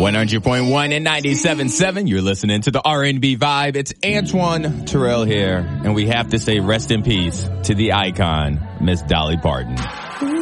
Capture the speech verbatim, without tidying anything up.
one hundred point one and ninety-seven point seven. You're listening to the R and B Vibe. It's Antoine Terrell here, and we have to say rest in peace to the icon, Miss Dolly Parton.